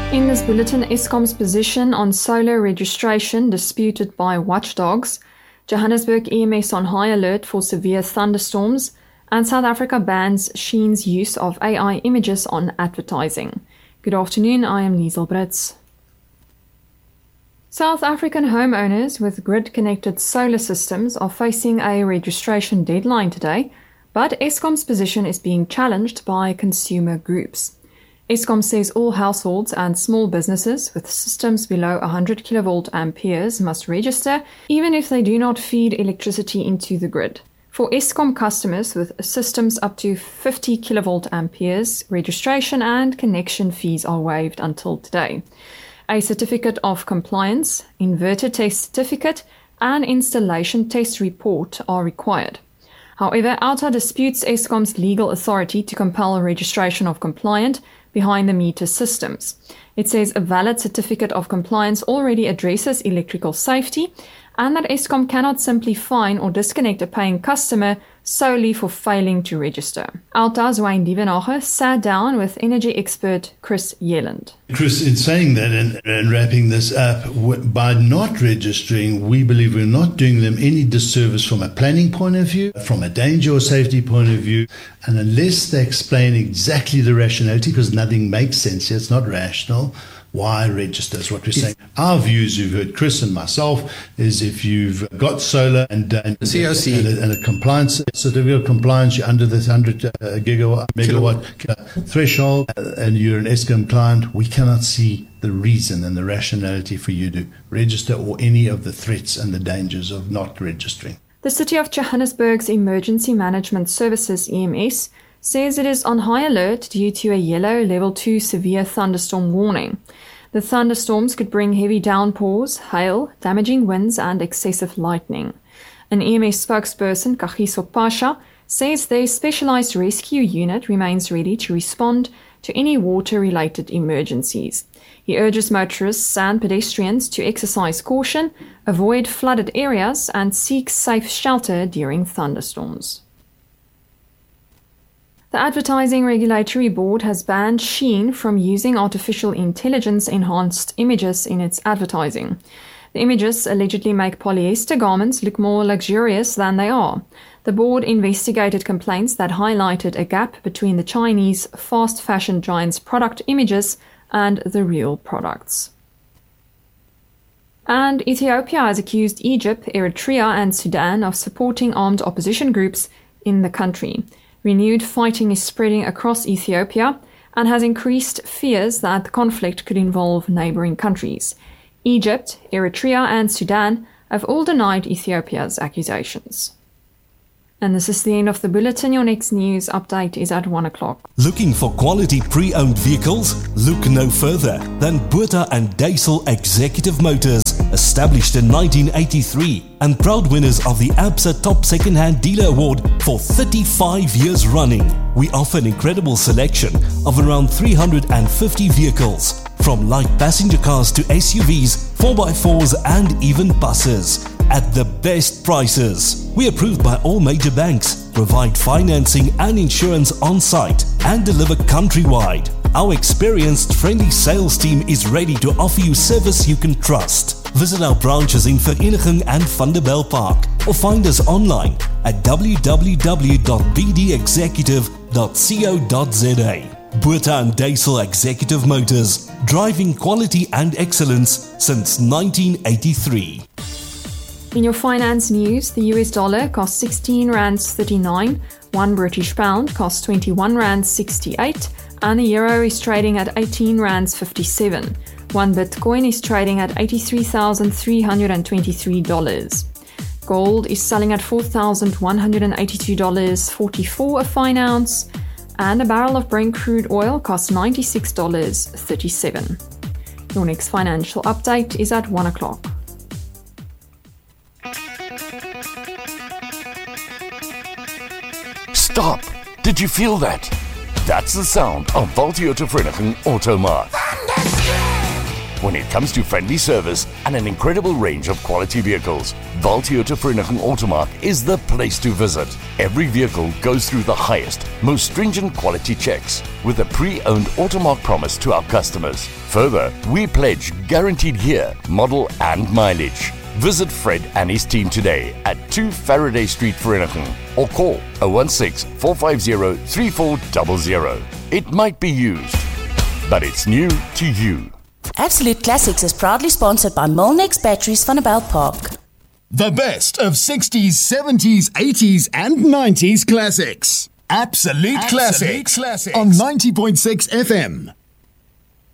In this bulletin, Eskom's position on solar registration disputed by watchdogs, Johannesburg EMS on high alert for severe thunderstorms, and South Africa bans Shein's use of AI images on advertising. Good afternoon, I am Liesel Brits. South African homeowners with grid-connected solar systems are facing a registration deadline today, but Eskom's position is being challenged by consumer groups. Eskom says all households and small businesses with systems below 100 kilovolt amperes must register, even if they do not feed electricity into the grid. For Eskom customers with systems up to 50 kilovolt amperes, registration and connection fees are waived until today. A certificate of compliance, inverter test certificate, and installation test report are required. However, OUTA disputes Eskom's legal authority to compel registration of compliant behind-the-meter systems. It says a valid certificate of compliance already addresses electrical safety and that Eskom cannot simply fine or disconnect a paying customer solely for failing to register. OUTA's Wayne Dievenage sat down with energy expert Chris Yelland. Chris, in saying that and wrapping this up, by not registering, we believe we're not doing them any disservice from a planning point of view, from a danger or safety point of view, and unless they explain exactly the rationality, because nothing makes sense here, it's not rational, why register is what we're saying. Our views, you've heard Chris and myself, is if you've got solar and COC and a compliance certificate of compliance, you're under this 100 megawatt threshold, and you're an Eskom client, we cannot see the reason and the rationality for you to register or any of the threats and the dangers of not registering. The City of Johannesburg's Emergency Management Services, EMS, says it is on high alert due to a yellow level 2 severe thunderstorm warning. The thunderstorms could bring heavy downpours, hail, damaging winds and excessive lightning. An EMS spokesperson, Kagiso Pasha, says their specialized rescue unit remains ready to respond to any water-related emergencies. He urges motorists and pedestrians to exercise caution, avoid flooded areas and seek safe shelter during thunderstorms. The Advertising Regulatory Board has banned Shein from using artificial intelligence-enhanced images in its advertising. The images allegedly make polyester garments look more luxurious than they are. The board investigated complaints that highlighted a gap between the Chinese fast fashion giant's product images and the real products. And Ethiopia has accused Egypt, Eritrea and Sudan of supporting armed opposition groups in the country. Renewed fighting is spreading across Ethiopia and has increased fears that the conflict could involve neighboring countries. Egypt, Eritrea and Sudan have all denied Ethiopia's accusations. And this is the end of the bulletin. Your next news update is at 1 o'clock. Looking for quality pre-owned vehicles? Look no further than Botha and Duisel Executive Motors, established in 1983 and proud winners of the ABSA Top Second-Hand Dealer Award for 35 years running. We offer an incredible selection of around 350 vehicles, from light passenger cars to SUVs, 4x4s and even buses, at the best prices. We are approved by all major banks, provide financing and insurance on site, and deliver countrywide. Our experienced, friendly sales team is ready to offer you service you can trust. Visit our branches in Vereniging and Vanderbijlpark or find us online at www.bdexecutive.co.za. Botha and Duisel Executive Motors, driving quality and excellence since 1983. In your finance news, the US dollar costs 16 rands 39, 1 British pound costs 21 rands 68, and the euro is trading at 18 rands 57. 1 Bitcoin is trading at $83,323. Gold is selling at $4,182.44 a fine ounce, and a barrel of Brent crude oil costs $96.37. Your next financial update is at 1 o'clock. Stop! Did you feel that? That's the sound of Valtio Vereniging Automark. when it comes to friendly service and an incredible range of quality vehicles. Val Toyota Vereeniging Automark is the place to visit. Every vehicle goes through the highest, most stringent quality checks with a pre-owned Automark promise to our customers. Further, we pledge guaranteed year, model and mileage. Visit Fred and his team today at 2 Faraday Street, Vereeniging, or call 016-450-3400. It might be used, but it's new to you. Absolute Classics is proudly sponsored by Molnex Batteries Vanderbilt Park. The best of 60s, 70s, 80s and 90s classics. Absolute Classics on 90.6 FM.